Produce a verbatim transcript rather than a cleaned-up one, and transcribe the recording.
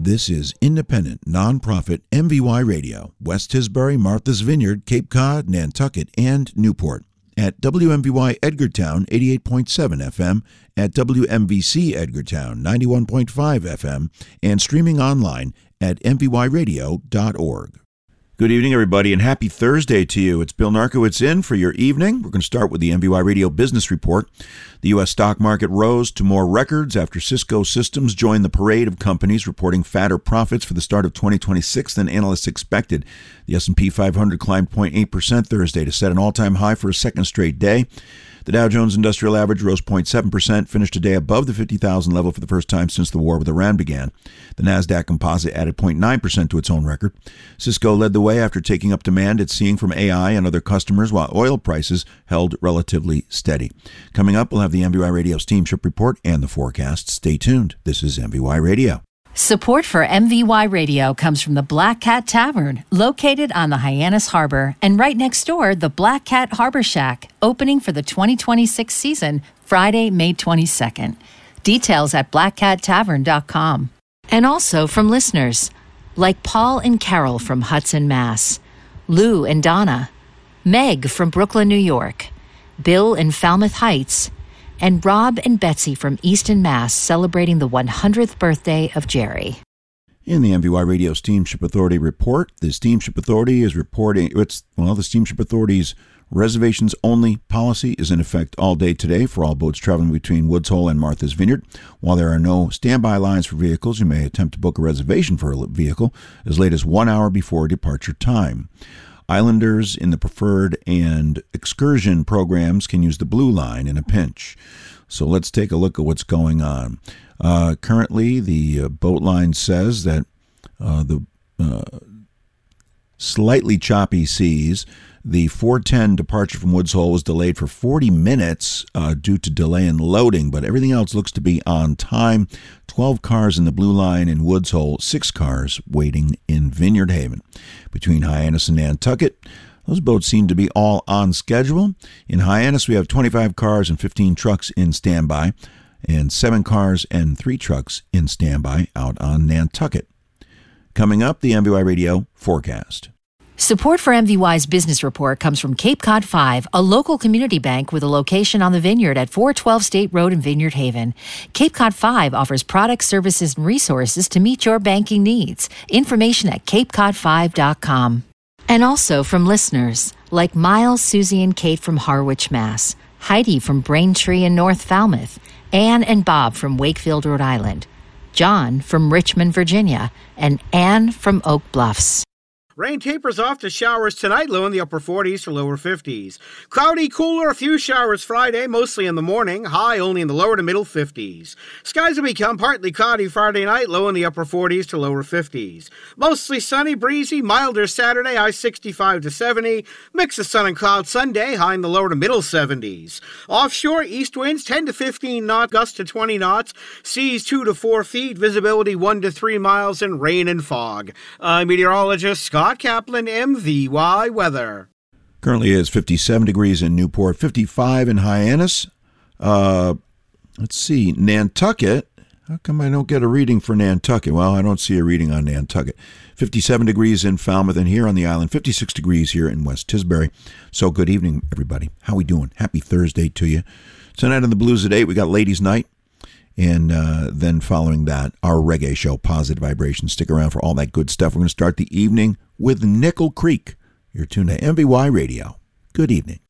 This is independent, nonprofit M V Y Radio, West Tisbury, Martha's Vineyard, Cape Cod, Nantucket, and Newport. At W M V Y Edgartown, eighty-eight point seven F M, at W M V C Edgartown, ninety-one point five F M, and streaming online at m v y radio dot org. Good evening, everybody, and happy Thursday to you. It's Bill Narkowitz in for your evening. We're going to start with the M V Y Radio Business Report. The U S stock market rose to more records after Cisco Systems joined the parade of companies reporting fatter profits for the start of twenty twenty-six than analysts expected. The S and P five hundred climbed zero point eight percent Thursday to set an all-time high for a second straight day. The Dow Jones Industrial Average rose zero point seven percent, finished today above the fifty thousand level for the first time since the war with Iran began. The Nasdaq Composite added zero point nine percent to its own record. Cisco led the way after taking up demand it's seeing from A I and other customers, while oil prices held relatively steady. Coming up, we'll have the M V Y Radio Steamship Report and the forecast. Stay tuned. This is M V Y Radio. Support for M V Y Radio comes from the Black Cat Tavern, located on the Hyannis Harbor, and right next door, the Black Cat Harbor Shack, opening for the twenty twenty-six season, Friday, May twenty-second. Details at black cat tavern dot com. And also from listeners, like Paul and Carol from Hudson, Mass., Lou and Donna, Meg from Brooklyn, New York, Bill in Falmouth Heights, and Rob and Betsy from Easton, Mass., celebrating the one hundredth birthday of Jerry. In the M V Y Radio Steamship Authority report, the Steamship Authority is reporting, it's, well, the Steamship Authority's reservations-only policy is in effect all day today for all boats traveling between Woods Hole and Martha's Vineyard. While there are no standby lines for vehicles, you may attempt to book a reservation for a vehicle as late as one hour before departure time. Islanders in the preferred and excursion programs can use the Blue Line in a pinch. So let's take a look at what's going on. Uh, currently, the uh, boat line says that uh, the uh, slightly choppy seas, the four ten departure from Woods Hole was delayed for forty minutes uh, due to delay in loading, but everything else looks to be on time. twelve cars in the Blue Line in Woods Hole, six cars waiting in Vineyard Haven. Between Hyannis and Nantucket, those boats seem to be all on schedule. In Hyannis, we have twenty-five cars and fifteen trucks in standby, and seven cars and three trucks in standby out on Nantucket. Coming up, the M V Y Radio forecast. Support for M V Y's business report comes from Cape Cod five, a local community bank with a location on the Vineyard at four twelve State Road in Vineyard Haven. Cape Cod five offers products, services, and resources to meet your banking needs. Information at cape cod five dot com. And also from listeners like Miles, Susie, and Kate from Harwich, Mass., Heidi from Braintree in North Falmouth, Anne and Bob from Wakefield, Rhode Island, John from Richmond, Virginia, and Anne from Oak Bluffs. Rain tapers off to showers tonight, low in the upper forties to lower fifties. Cloudy, cooler, a few showers Friday, mostly in the morning, high only in the lower to middle fifties. Skies will become partly cloudy Friday night, low in the upper forties to lower fifties. Mostly sunny, breezy, milder Saturday, high sixty-five to seventy. Mix of sun and cloud Sunday, high in the lower to middle seventies. Offshore, east winds ten to fifteen knots, gusts to twenty knots, seas two to four feet, visibility one to three miles, and rain and fog. I'm meteorologist Scott Scott Kaplan, M V Y Weather. Currently it is fifty-seven degrees in Newport, fifty-five in Hyannis. Uh, let's see, Nantucket. How come I don't get a reading for Nantucket? Well, I don't see a reading on Nantucket. fifty-seven degrees in Falmouth, and here on the island, fifty-six degrees here in West Tisbury. So good evening, everybody. How we doing? Happy Thursday to you. Tonight on the Blues at eight, we got Ladies' Night. And uh, then following that, our reggae show, Positive Vibrations. Stick around for all that good stuff. We're going to start the evening with Nickel Creek. You're tuned to M V Y Radio. Good evening.